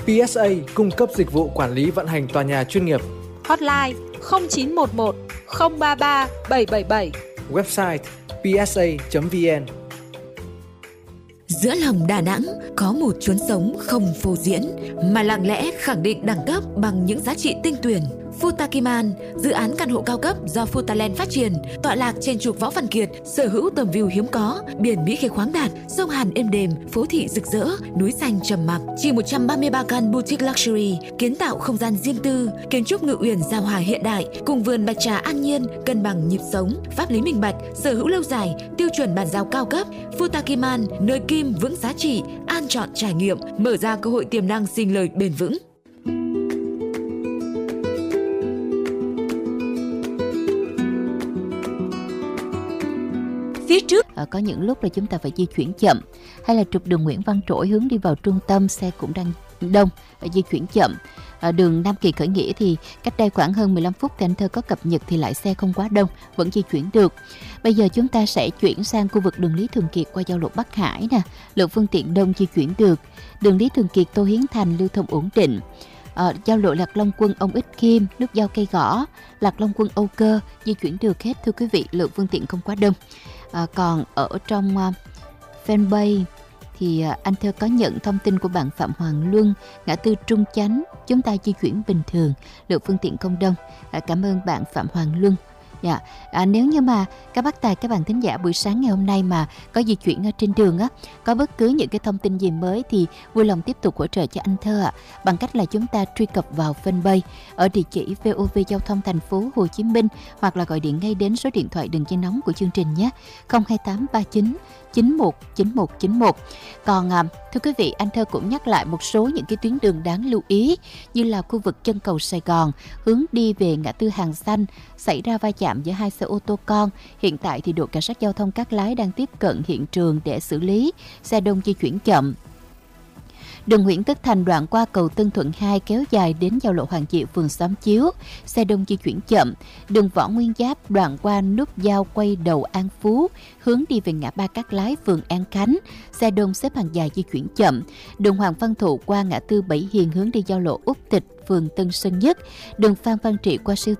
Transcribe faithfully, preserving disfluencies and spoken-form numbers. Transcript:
pê ét a cung cấp dịch vụ quản lý vận hành tòa nhà chuyên nghiệp. Hotline không chín một một không ba ba bảy bảy bảy. Website pê ét a chấm vê en. Giữa lòng Đà Nẵng có một chốn sống không phô diễn mà lặng lẽ khẳng định đẳng cấp bằng những giá trị tinh tuyển. Futakiman, dự án căn hộ cao cấp do Futaland phát triển, tọa lạc trên trục Võ Văn Kiệt, sở hữu tầm view hiếm có, biển Mỹ Khê khoáng đạt, sông Hàn êm đềm, phố thị rực rỡ, núi xanh trầm mặc. Chỉ một trăm ba mươi ba căn boutique luxury, kiến tạo không gian riêng tư, kiến trúc ngự uyển giao hòa hiện đại, cùng vườn bạch trà an nhiên, cân bằng nhịp sống, pháp lý minh bạch, sở hữu lâu dài, tiêu chuẩn bàn giao cao cấp. Futakiman, nơi kim vững giá trị, an chọn trải nghiệm, mở ra cơ hội tiềm năng sinh lời bền vững. Phía trước à, có những lúc là chúng ta phải di chuyển chậm, hay là trục đường Nguyễn Văn Trỗi hướng đi vào trung tâm xe cũng đang đông, phải di chuyển chậm. À, đường Nam Kỳ Khởi Nghĩa thì cách đây khoảng hơn mười lăm phút thì anh Thơ có cập nhật thì lại xe không quá đông, vẫn di chuyển được. Bây giờ chúng ta sẽ chuyển sang khu vực đường Lý Thường Kiệt qua giao lộ Bắc Hải nè, lượng phương tiện đông di chuyển được. Đường Lý Thường Kiệt Tô Hiến Thành lưu thông ổn định. À, giao lộ Lạc Long Quân Ông Ích Kim, nút giao Cây Gõ, Lạc Long Quân Âu Cơ di chuyển được hết thưa quý vị, lượng phương tiện không quá đông. À, còn ở trong uh, fanpage thì uh, anh Thơ có nhận thông tin của bạn Phạm Hoàng Luân, ngã tư Trung Chánh chúng ta di chuyển bình thường, lượng phương tiện không đông. À, cảm ơn bạn Phạm Hoàng Luân. Dạ. À, nếu như mà các bác tài, các bạn thính giả buổi sáng ngày hôm nay mà có di chuyển ở trên đường á, có bất cứ những cái thông tin gì mới thì vui lòng tiếp tục hỗ trợ cho anh Thơ ạ, à, bằng cách là chúng ta truy cập vào fanpage ở địa chỉ vê o vê Giao thông Thành phố Hồ Chí Minh, hoặc là gọi điện ngay đến số điện thoại đường dây nóng của chương trình nhé, không hai tám ba chín chín một chín một chín một. Còn à, thưa quý vị, anh Thơ cũng nhắc lại một số những cái tuyến đường đáng lưu ý, như là khu vực chân cầu Sài Gòn hướng đi về ngã tư Hàng Xanh xảy ra va chạm giữa hai xe ô tô con. Hiện tại thì đội cảnh sát giao thông Cát Lái đang tiếp cận hiện trường để xử lý, xe đông di chuyển chậm. Đường Nguyễn Tất Thành đoạn qua cầu Tân Thuận hai kéo dài đến giao lộ Hoàng Diệu, phường Xóm Chiếu, xe đông di chuyển chậm. Đường Võ Nguyên Giáp đoạn qua nút giao quay đầu An Phú hướng đi về ngã ba Cát Lái, phường An Khánh, xe đông xếp hàng dài di chuyển chậm. Đường Hoàng Văn Thụ qua ngã tư Bảy Hiền hướng đi giao lộ Úc Tịch, phường Tân Sơn Nhất. Đường Phan Văn Trị qua siêu